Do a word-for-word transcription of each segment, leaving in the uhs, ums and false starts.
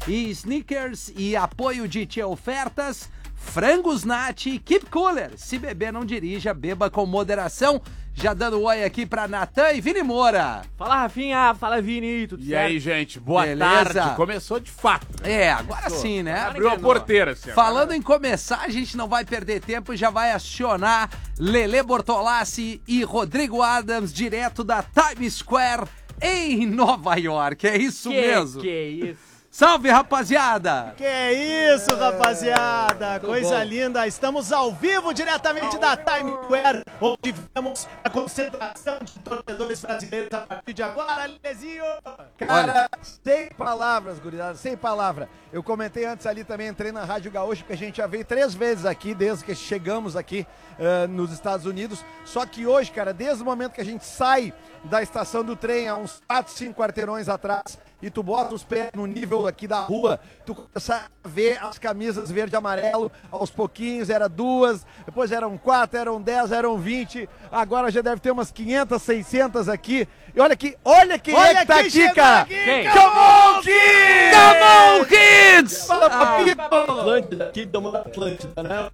e sneakers e apoio de Tia Ofertas, Frangos Nati, Keep Cooler. Se beber, não dirija, beba com moderação. Já dando um oi aqui pra Natan e Vini Moura. Fala, Rafinha. Fala, Vini. Tudo e certo? E aí, gente? Boa Beleza? tarde. Começou de fato. Né? É, agora Começou. sim, né? Abriu a porteira. Assim, Falando agora. em começar, a gente não vai perder tempo e já vai acionar Lelê Bortolassi e Rodrigo Adams, direto da Times Square em Nova York. É isso que, mesmo? Que isso? Salve, rapaziada! Que isso, rapaziada! Tô Coisa bom. linda! Estamos ao vivo diretamente da Times Square, onde vemos a concentração de torcedores brasileiros a partir de agora, Lezinho! Cara, sem palavras, gurizada, sem palavra. Eu comentei antes ali também, entrei na Rádio Gaúcha, porque a gente já veio três vezes aqui, desde que chegamos aqui uh, nos Estados Unidos. Só que hoje, cara, desde o momento que a gente sai da estação do trem, há uns quatro, cinco quarteirões atrás, e tu bota os pés no nível aqui da rua, tu começa a ver as camisas verde e amarelo, aos pouquinhos, era duas, depois eram quatro, eram dez, eram vinte, agora já deve ter umas quinhentas, seiscentas aqui, e olha aqui, olha quem olha é que tá aqui, cara! Aqui. Quem? Come on, Kids! Come on, Kids! Fala pra mim, Atlântida, aqui estamos na Atlântida, né?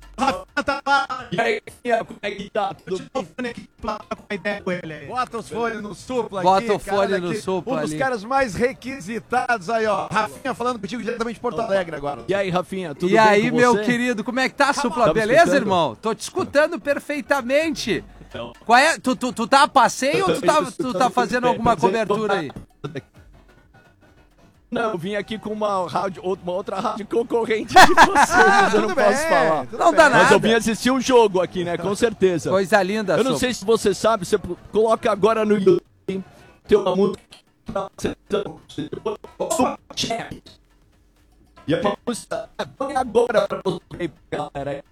E aí, como é que tá? Tudo bem? Bota os fones no supla Bota aqui, o fone cara, no aqui, supla Um dos ali. caras mais requisitados aí, ó. Rafinha falando contigo diretamente de Porto Alegre agora. E aí, Rafinha, tudo e bem aí, com meu você? querido, como é que tá, Supla? Tá me Beleza, escutando? irmão? Tô te escutando perfeitamente. Então. Qual é? Tu, tu, tu tá a passeio ou tu tá, tu tá fazendo alguma Tô dizendo- cobertura aí? Não, eu vim aqui com uma, rádio, uma outra rádio concorrente de vocês, mas eu não tudo posso bem, falar. tudo Não bem. dá Mas nada. eu vim assistir um jogo aqui, né? Com certeza. Coisa linda, Eu não Supla. sei se você sabe, você coloca agora no YouTube, tem uma música que tá apresentando, Super Champions. E a música põe agora pra você, galera.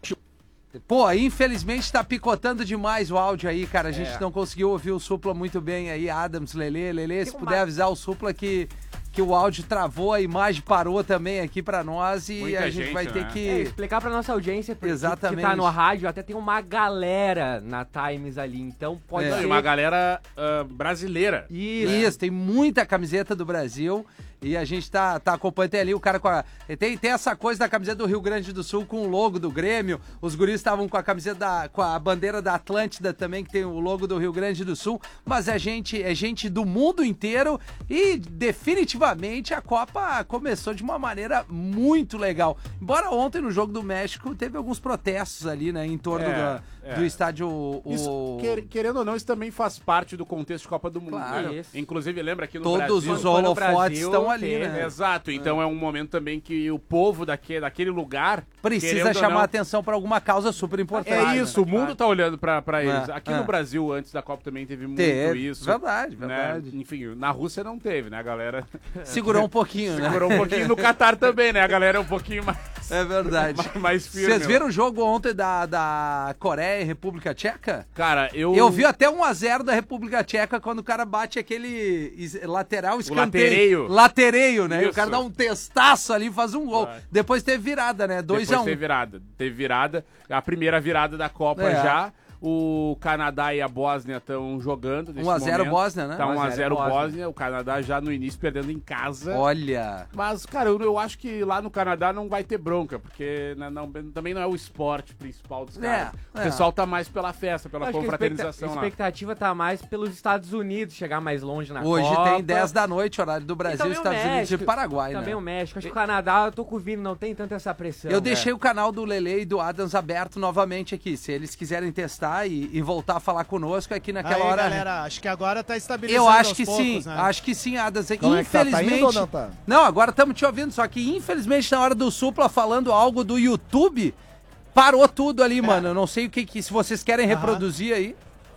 Pô, infelizmente tá picotando demais o áudio aí, cara. A gente não conseguiu ouvir o Supla muito bem aí. Adams, Lelê, Lelê, se Tem puder uma- avisar o Supla que, que o áudio travou, a imagem parou também aqui pra nós e Muita a gente gente, vai ter né? que... É, explicar pra nossa audiência, porque Exatamente. que tá no rádio, até tem uma galera na Times ali, então pode É. ser... E uma galera ah, brasileira. Isso. Isso, tem muita camiseta do Brasil e a gente tá, tá acompanhando. Tem ali o cara com a. Tem, tem essa coisa da camiseta do Rio Grande do Sul com o logo do Grêmio. Os guris estavam com a camiseta da. Com a bandeira da Atlântida também, que tem o logo do Rio Grande do Sul. Mas é gente, é gente do mundo inteiro e definitivamente a Copa começou de uma maneira muito legal. Embora ontem no jogo do México teve alguns protestos ali, né? Em torno É, da- é. do estádio. O... Isso, quer- querendo ou não, isso também faz parte do contexto de Copa do Mundo. Claro. né? Inclusive, lembra aqui no Todos Brasil... os Quando o holofotes Brasil estão ali, teve, né? Exato, então é. um momento também que o povo daquele, daquele lugar... Precisa querendo ou chamar não, atenção para alguma causa super importante. É né? isso, o mundo tá olhando pra, pra eles. É, Aqui é. no Brasil, antes da Copa, também teve muito Teve, isso. verdade, né? verdade. Enfim, na Rússia não teve, né? A galera Segurou um pouquinho, né? segurou um pouquinho. No Catar também, né? A galera é um pouquinho mais, É verdade. mais, mais firme. Vocês viram o jogo ontem da, da Coreia e República Tcheca? Cara, eu... Eu vi até um a zero da República Tcheca quando o cara bate aquele is- lateral escanteio. latereio. Latereio, né? E o Isso. cara dá um testaço ali e faz um gol. Vai. Depois teve virada, né? dois a Depois um. teve virada. Teve virada. A primeira virada da Copa É. já. O Canadá e a Bósnia estão jogando. nesse um a zero momento. Bósnia, né? Tá um a zero Bósnia. Bósnia. O Canadá já no início perdendo em casa. Olha. Mas, cara, eu, eu acho que lá no Canadá não vai ter bronca, porque né, não- também não é o esporte principal dos caras. É, o é. pessoal tá mais pela festa, Eu pela acho que a confraternização expecta- lá. expectativa tá mais pelos Estados Unidos chegar mais longe na Hoje Copa. tem dez da noite, horário do E Brasil, também o Estados Unidos e México, Paraguai, Também né? o México. Acho que o Canadá, eu tô com o Vini, não tem tanta essa pressão. Eu deixei o canal do Lele e do Adams aberto novamente aqui. Se eles quiserem testar e, e voltar a falar conosco aqui naquela Aí, hora. galera, acho que agora tá estabilizando Eu acho aos que poucos, sim, né? acho que sim, Adams. Como é que tá? Tá Infelizmente. indo ou não tá? Não, agora estamos te ouvindo, só que infelizmente na hora do Supla falando algo do YouTube, parou tudo ali, mano. Eu não sei o que, que se vocês querem Aham. reproduzir aí.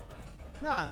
Não.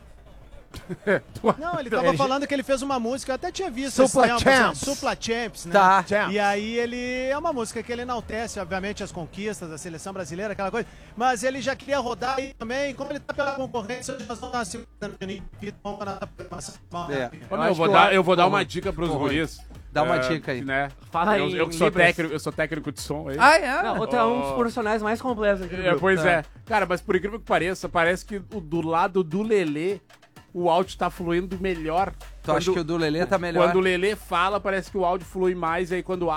Não, ele tava falando que ele fez uma música, eu até tinha visto Supla esse tempo, Champs. Supla Champs, né? Tá. Champs. E aí ele é uma música que ele enaltece, obviamente, as conquistas da seleção brasileira, aquela coisa, mas ele já queria rodar aí também, como ele tá pela concorrência, hoje nós vamos dar uma segunda no Juninho, vamos para a nossa programação. Vamos, É. né? Ô, Eu meu, eu acho vou que dar, o- eu vou dar Ô, uma dica pros ô, guris. Dá uma eh, dica aí. Né? Fala eu, em eu que sou libras. técnico, eu sou técnico de som aí. Ah, é? Não, outro é um Oh. dos profissionais mais completos aqui do É, grupo. pois tá. é. Cara, mas por incrível que pareça, parece que o, do lado do Lelê, o áudio tá fluindo melhor. Tu acha Quando- que o do Lelê tá melhor? Quando o Lelê fala, parece que o áudio flui mais, e aí quando o